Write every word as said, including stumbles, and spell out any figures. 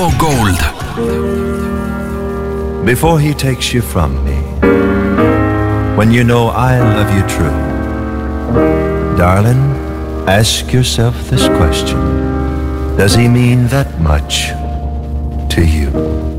Rainbow Gold. Before he takes you from me, when you know I love you true, darling, ask yourself this question: does he mean that much to you?